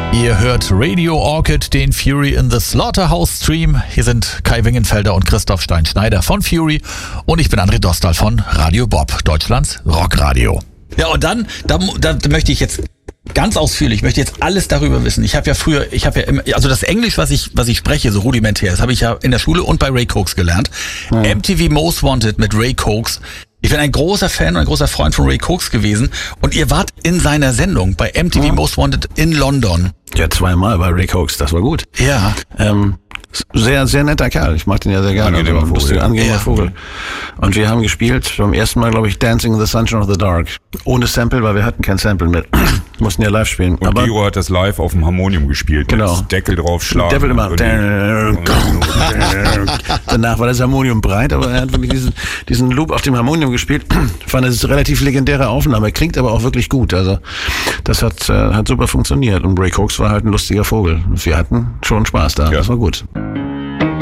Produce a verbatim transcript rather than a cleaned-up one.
Ihr hört Radio Orchid, den Fury in the Slaughterhouse Stream. Hier sind Kai Wingenfelder und Christoph Stein-Schneider von Fury und ich bin André Dostal von Radio Bob, Deutschlands Rockradio. Ja, und dann, da, da möchte ich jetzt ganz ausführlich, ich möchte jetzt alles darüber wissen. Ich habe ja früher, ich habe ja immer, also das Englisch, was ich, was ich spreche, so rudimentär, das habe ich ja in der Schule und bei Ray Cox gelernt. Ja. M T V Most Wanted mit Ray Cox. Ich bin ein großer Fan und ein großer Freund von Ray Cox gewesen und ihr wart in seiner Sendung bei M T V ja. Most Wanted in London. Ja, zweimal bei Ray Cox, das war gut. Ja. Ähm, sehr, sehr netter Kerl. Ich mag den ja sehr gerne. Angenehmer Vogel. Lustiger, angenehmer ja. Vogel. Und wir haben gespielt, beim ersten Mal, glaube ich, Dancing in the Sunshine of the Dark. Ohne Sample, weil wir hatten kein Sample mit. Mussten ja live spielen. Und aber Giro hat das live auf dem Harmonium gespielt. Genau. Mit Deckel draufschlagen. Deckel immer. Danach war das Harmonium breit, aber er hat wirklich diesen, diesen Loop auf dem Harmonium gespielt. Ich fand, das ist eine relativ legendäre Aufnahme. Klingt aber auch wirklich gut. Also, das hat, äh, hat super funktioniert. Und Ray Cox war halt ein lustiger Vogel. Wir hatten schon Spaß da. Ja. Das war gut.